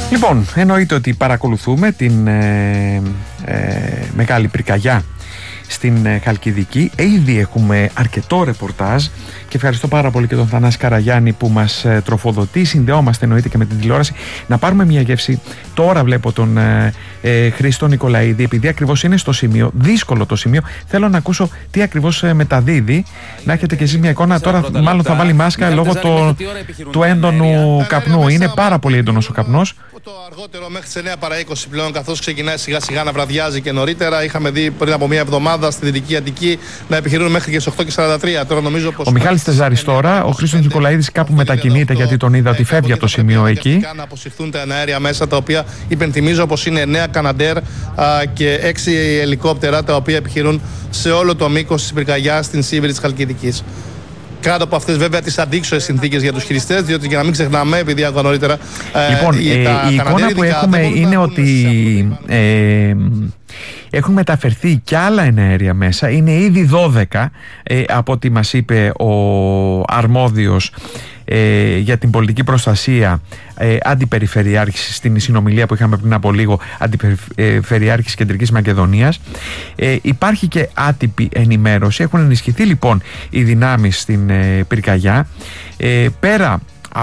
Λοιπόν, εννοείται ότι παρακολουθούμε την μεγάλη πυρκαγιά στην Χαλκιδική. Ήδη έχουμε αρκετό ρεπορτάζ και ευχαριστώ πάρα πολύ και τον Θανάση Καραγιάννη που μας τροφοδοτεί. Συνδεόμαστε εννοείται και με την τηλεόραση. Να πάρουμε μια γεύση. Τώρα βλέπω τον Χρήστο Νικολαίδη, επειδή ακριβώς είναι στο σημείο, δύσκολο το σημείο. Θέλω να ακούσω τι ακριβώς μεταδίδει. Να έχετε και εσείς μια εικόνα. Τώρα μάλλον θα βάλει μάσκα λόγω του έντονου καπνού. Είναι πάρα πολύ έντονος ο καπνός. Το αργότερο μέχρι τις 9 παρά 20 πλέον, καθώς ξεκινάει σιγά σιγά να βραδιάζει και νωρίτερα. Είχαμε δει πριν από μια εβδομάδα στη Δυτική Αττική να επιχειρούν μέχρι και στις 8:43. Τώρα νομίζω πως. Ο Μιχάλης Τεζάρης τώρα, ο Χρήστος Νικολαίδης κάπου μετακινείται γιατί τον είδα ότι φεύγει από το σημείο εκεί. Να αποσυρθούν τα εναέρια μέσα, τα οποία υπενθυμίζω πως είναι 9 Καναντέρ και 6 ελικόπτερα, τα οποία επιχειρούν σε όλο το μήκος της πυρκαγιάς στην Σίβηρη της Χαλκιδικής. Κάτω από αυτές βέβαια τις αντίξωες συνθήκες για τους χειριστές, διότι για να μην ξεχνάμε, επειδή άκουγα νωρίτερα. Λοιπόν, η εικόνα που έχουμε είναι ότι έχουν μεταφερθεί κι άλλα εναέρια μέσα. Είναι ήδη 12 από ό,τι μας είπε ο αρμόδιος για την πολιτική προστασία αντιπεριφερειάρχης στην συνομιλία που είχαμε πριν από λίγο, αντιπεριφερειάρχης Κεντρικής Μακεδονίας. Υπάρχει και άτυπη ενημέρωση. Έχουν ενισχυθεί λοιπόν οι δυνάμεις στην πυρκαγιά. Πέρα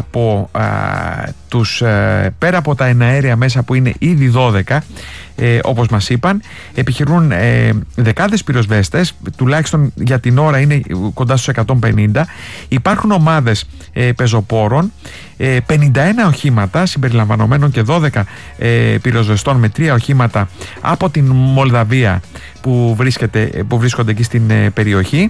από τα εναέρια μέσα που είναι ήδη 12, όπως μας είπαν, επιχειρούν δεκάδες πυροσβέστες, τουλάχιστον για την ώρα είναι κοντά στους 150. Υπάρχουν ομάδες πεζοπόρων, 51 οχήματα συμπεριλαμβανομένων και 12 πυροσβεστών με 3 οχήματα από την Μολδαβία που βρίσκονται εκεί στην περιοχή.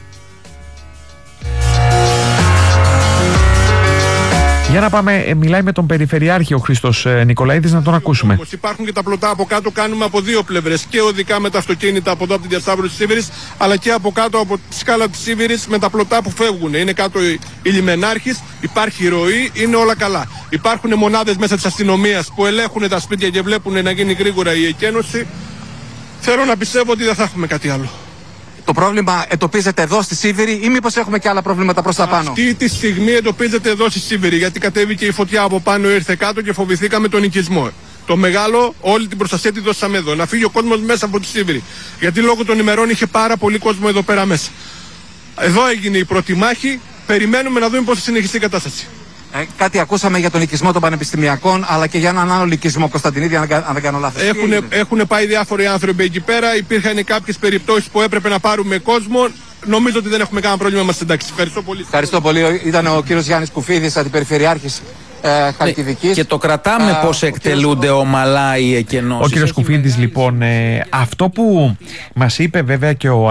Για να πάμε, μιλάει με τον Περιφερειάρχη ο Χρήστος Νικολαίδης, να τον ακούσουμε. Υπάρχουν και τα πλωτά από κάτω, κάνουμε από δύο πλευρές, και οδικά με τα αυτοκίνητα από εδώ από την διασταύρωση της Σίβηρης, αλλά και από κάτω από τη σκάλα της Σίβηρης με τα πλωτά που φεύγουν. Είναι κάτω η λιμενάρχης, υπάρχει ροή, είναι όλα καλά. Υπάρχουν μονάδες μέσα της αστυνομίας που ελέγχουν τα σπίτια και βλέπουν να γίνει γρήγορα η εκένωση. Θέλω να πιστεύω ότι δεν θα έχουμε κάτι άλλο. Το πρόβλημα εντοπίζεται εδώ στη Σίβηρη ή μήπως έχουμε και άλλα προβλήματα προς τα πάνω? Αυτή τη στιγμή εντοπίζεται εδώ στη Σίβηρη, γιατί κατέβηκε η φωτιά από πάνω, ήρθε κάτω και φοβηθήκαμε τον οικισμό. Το μεγάλο, όλη την προστασία τη δώσαμε εδώ. Να φύγει ο κόσμος μέσα από τη Σίβηρη. Γιατί λόγω των ημερών είχε πάρα πολύ κόσμο εδώ πέρα μέσα. Εδώ έγινε η πρώτη μάχη. Περιμένουμε να δούμε πώς θα συνεχιστεί η κατάσταση. Κάτι ακούσαμε για τον οικισμό των πανεπιστημιακών, αλλά και για έναν άλλο οικισμό, Κωνσταντινίδη, αν δεν κάνω λάθος. Έχουν πάει διάφοροι άνθρωποι εκεί πέρα. Υπήρχαν κάποιες περιπτώσεις που έπρεπε να πάρουμε κόσμο. Νομίζω ότι δεν έχουμε κανένα πρόβλημα να είμαστε εντάξει. Ευχαριστώ πολύ. Ευχαριστώ πολύ. Ήταν ο κύριος Γιάννης Κουφίδης, αντιπεριφερειάρχης Χαλκιδικής. Και το κρατάμε πώς εκτελούνται ομαλά οι εκενώσεις. Ο κύριος Κουφίδης, λοιπόν, αυτό που μας είπε βέβαια και ο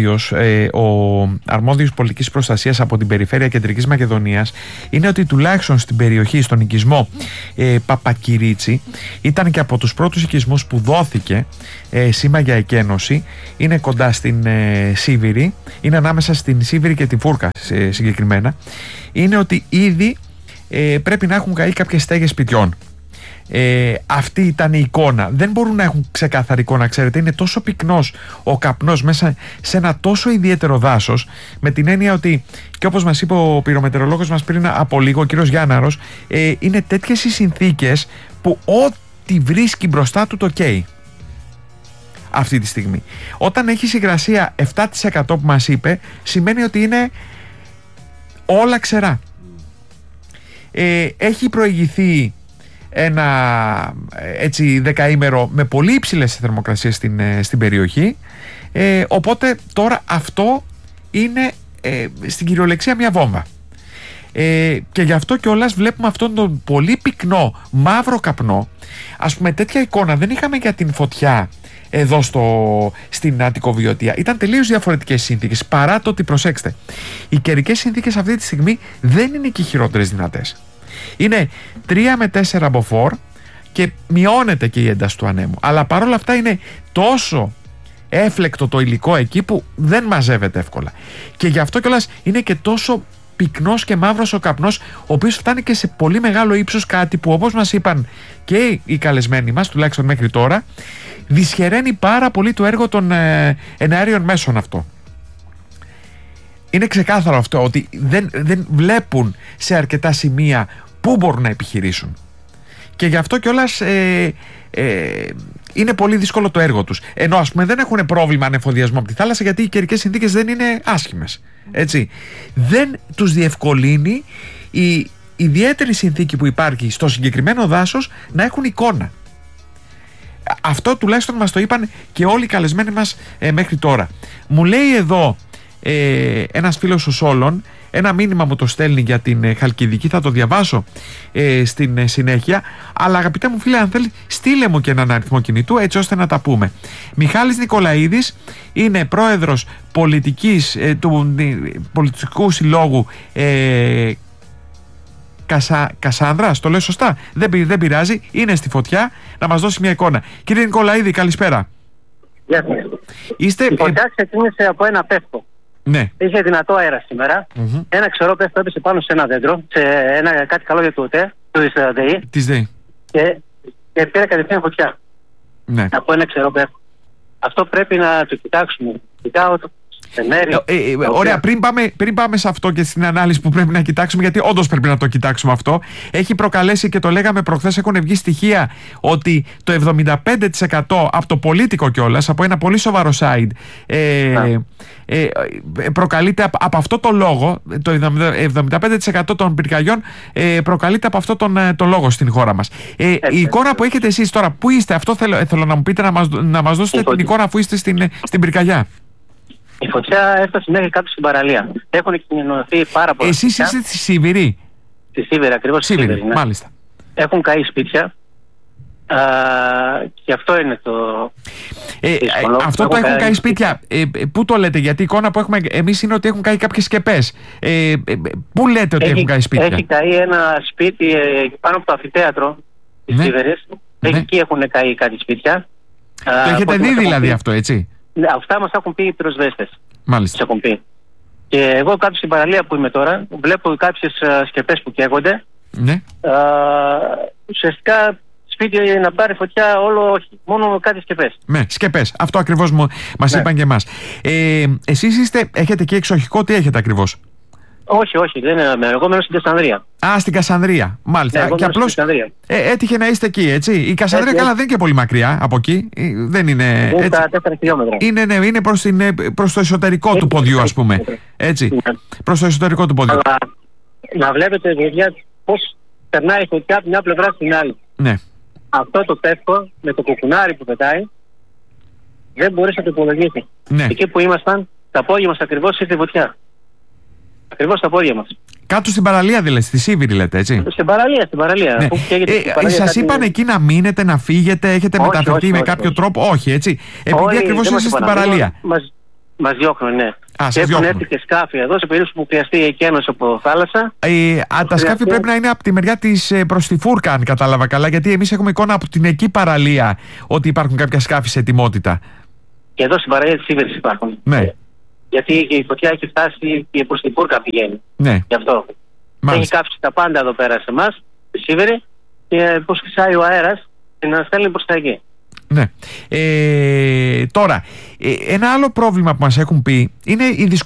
αρμόδιος πολιτικής προστασίας από την Περιφέρεια Κεντρικής Μακεδονίας, είναι ότι τουλάχιστον στην περιοχή, στον οικισμό Παπακυρίτσι, ήταν και από τους πρώτους οικισμούς που δόθηκε σήμα για εκένωση. Είναι κοντά στην Σίβηρη, είναι ανάμεσα στην Σίβηρη και τη Φούρκα συγκεκριμένα. Είναι ότι ήδη πρέπει να έχουν καεί κάποιες στέγες σπιτιών. Αυτή ήταν η εικόνα. Δεν μπορούν να έχουν ξεκάθαρη εικόνα, ξέρετε. Είναι τόσο πυκνός ο καπνός μέσα σε ένα τόσο ιδιαίτερο δάσος, με την έννοια ότι, και όπως μας είπε ο πυρομετεωρολόγος μας πριν από λίγο, ο κύριος Γιάνναρος, είναι τέτοιες οι συνθήκες που ό,τι βρίσκει μπροστά του το καίει αυτή τη στιγμή. Όταν έχει υγρασία 7% που μας είπε, σημαίνει ότι είναι όλα ξερά. Έχει προηγηθεί ένα έτσι δεκαήμερο με πολύ υψηλές θερμοκρασίες στην περιοχή, οπότε τώρα αυτό είναι στην κυριολεξία μια βόμβα, και γι' αυτό κιόλας βλέπουμε αυτόν τον πολύ πυκνό μαύρο καπνό. Ας πούμε, τέτοια εικόνα δεν είχαμε για την φωτιά εδώ στην Αττικοβιωτία. Ήταν τελείως διαφορετικές συνθήκες, παρά το ότι, προσέξτε, οι καιρικές συνθήκες αυτή τη στιγμή δεν είναι και οι χειρότερες δυνατές. Είναι 3 με 4 μποφόρ και μειώνεται και η ένταση του ανέμου, αλλά παρόλα αυτά είναι τόσο έφλεκτο το υλικό εκεί που δεν μαζεύεται εύκολα, και γι' αυτό κιόλας είναι και τόσο πυκνός και μαύρος ο καπνός, ο οποίος φτάνει και σε πολύ μεγάλο ύψος, κάτι που, όπως μας είπαν και οι καλεσμένοι μας, τουλάχιστον μέχρι τώρα, δυσχεραίνει πάρα πολύ το έργο των εναέριων μέσων αυτό. Είναι ξεκάθαρο αυτό, ότι δεν βλέπουν σε αρκετά σημεία πού μπορούν να επιχειρήσουν. Και γι' αυτό κιόλας είναι πολύ δύσκολο το έργο τους. Ενώ ας πούμε δεν έχουν πρόβλημα ανεφοδιασμού από τη θάλασσα, γιατί οι καιρικές συνθήκες δεν είναι άσχημες. Έτσι. Δεν τους διευκολύνει η ιδιαίτερη συνθήκη που υπάρχει στο συγκεκριμένο δάσος να έχουν εικόνα. Αυτό τουλάχιστον μας το είπαν και όλοι οι καλεσμένοι μας μέχρι τώρα. Μου λέει εδώ ένας φίλος ο Σόλων, ένα μήνυμα μου το στέλνει για την Χαλκιδική, θα το διαβάσω στην συνέχεια, αλλά αγαπητέ μου φίλε, αν θέλει στείλε μου και έναν αριθμό κινητού έτσι ώστε να τα πούμε. Μιχάλης Νικολαίδης είναι πρόεδρος του πολιτικού συλλόγου Κασάνδρας, το λέω σωστά? Δεν πειράζει, είναι στη φωτιά, να μας δώσει μια εικόνα. Κύριε Νικολαίδη, καλησπέρα. Γεια σας. Η φωτιά ξεκίνησε από ένα πεύκο. Ναι. Είχε δυνατό αέρα σήμερα. Ένα ξερό πεύκο έπεσε πάνω σε ένα δέντρο, σε κάτι καλώδιο του ΟΤΕ, της ΔΕΗ. Και πήρε κατευθείαν φωτιά. Ναι. Από ένα ξερό πεύκο. Αυτό πρέπει να το κοιτάξουμε. Ωραία, πριν πάμε σε αυτό και στην ανάλυση που πρέπει να κοιτάξουμε, γιατί όντως πρέπει να το κοιτάξουμε αυτό, έχει προκαλέσει και το λέγαμε προχθές, έχουν βγει στοιχεία ότι το 75% από το πολίτικο κιόλας, από ένα πολύ σοβαρό site, προκαλείται από αυτό το λόγο. Το 75% των πυρκαγιών προκαλείται από αυτό τον λόγο στην χώρα μας. Η εικόνα που έχετε εσείς τώρα, πού είστε? Αυτό θέλω να μου πείτε, να μας δώσετε την εικόνα αφού είστε στην πυρκαγιά. Η φωτιά έφτασε μέχρι κάτω στην παραλία. Έχουν εκκινηθεί πάρα πολλά. Εσείς είστε στη Σίβηρη? Στη Σίβηρη, ακριβώς. Στη Σίβηρη, ναι. Μάλιστα. Έχουν καεί σπίτια. Και αυτό είναι το. Αυτό το έχουν καεί σπίτια. Πού το λέτε? Γιατί η εικόνα που έχουμε εμείς είναι ότι έχουν καεί κάποιες σκεπές. Πού λέτε ότι έχουν καεί σπίτια? Έχει καεί ένα σπίτι πάνω από το αμφιθέατρο της Σίβηρης. Εκεί έχουν καεί κάτι σπίτια. Το έχετε δει δηλαδή αυτό, έτσι? Αυτά μας έχουν πει οι πυροσβέστες. Μάλιστα. Έχουν πει. Και εγώ κάτω στην παραλία που είμαι τώρα, βλέπω κάποιες σκεπές που καίγονται. Ναι. Ουσιαστικά σπίτι να πάρει φωτιά όλο, όχι. Μόνο κάτι σκεπές. Ναι, σκεπές. Αυτό ακριβώς μας είπαν και εμάς. Εσείς έχετε και εξοχικό, τι έχετε ακριβώς? Όχι, δεν είναι. Εγώ μένω στην Κασανδρία. Στην Κασανδρία. Μάλιστα. Ναι, και απλώς έτυχε να είστε εκεί, έτσι. Η Κασανδρία καλά δεν είναι και πολύ μακριά από εκεί. Δεν είναι. Είναι τα 4 χιλιόμετρα. Είναι προς το εσωτερικό του ποδιού, ας πούμε. Έτσι. Ναι. Προς το εσωτερικό του ποδιού. Αλλά να βλέπετε, παιδιά, πώς περνάει η φωτιά από μια πλευρά στην άλλη. Ναι. Αυτό το πεύκο με το κουκουνάρι που πετάει δεν μπορείς να το υπολογίσεις. Ναι. Εκεί που ήμασταν, τα πόδια μας ακριβώς ήρθε η φωτιά. Ακριβώς τα πόδια μας. Κάτω στην παραλία δηλαδή, στη Σίβηρη λέτε, έτσι? Στην παραλία. Ναι. Σας είπαν εκεί να μείνετε, να φύγετε, έχετε μεταφερθεί με κάποιο τρόπο? Όχι, έτσι. Επειδή ακριβώς είστε στην παραλία. Μας διώχνουν, ναι. Και έχουν έρθει και σκάφη εδώ σε περίπτωση που χρειαστεί η εκένωση από θάλασσα. Τα σκάφη πρέπει να είναι από τη μεριά της προς τη Φούρκα, αν κατάλαβα καλά, γιατί εμείς έχουμε εικόνα από την εκεί παραλία ότι υπάρχουν κάποια σκάφη σε ετοιμότητα. Και εδώ στην παραλία της Σίβηρης υπάρχουν. Ναι. Γιατί η φωτιά έχει φτάσει και προς τη Φούρκα πηγαίνει. Ναι. Γι' αυτό. Μάλιστα. Έχει κάψει τα πάντα εδώ πέρα σε εμάς, στη Σίβηρη, και πώς φυσάει ο αέρας και να στέλνει προς τα εκεί. Ναι. Τώρα, ένα άλλο πρόβλημα που μας έχουν πει είναι η δυσκολία